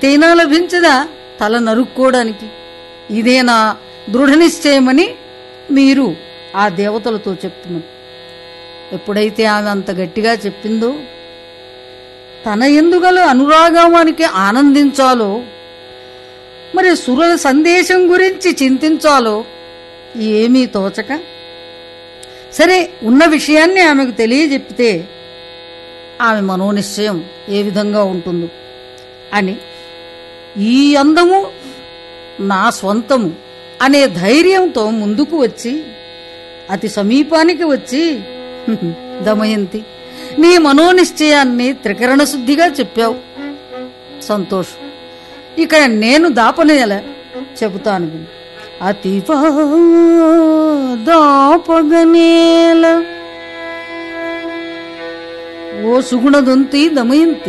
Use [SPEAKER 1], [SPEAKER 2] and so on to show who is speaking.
[SPEAKER 1] తేనా లభించదా తల నరుక్కోవడానికి? ఇదే నా దృఢ నిశ్చయమని మీరు ఆ దేవతలతో చెప్తున్నారు. ఎప్పుడైతే ఆమె అంత గట్టిగా చెప్పిందో, తన ఎందుగల అనురాగానికి ఆనందించాలో, మరి సురుల సందేశం గురించి చింతించాలో ఏమీ తోచక, సరే ఉన్న విషయాన్ని ఆమెకు తెలియజెప్పితే ఆమె మనోనిశ్చయం ఏ విధంగా ఉంటుందో అని, ఈ అందము నా స్వంతము అనే ధైర్యంతో ముందుకు వచ్చి అతి సమీపానికి వచ్చి, దమయంతి, నీ మనోనిశ్చయాన్ని త్రికరణ శుద్ధిగా చెప్పావు, సంతోషం. ఇక నేను దాపనేల చెబుతాను విను. అతివా దాపగనేల ఓ సుగుణదొంతి దమయంతి,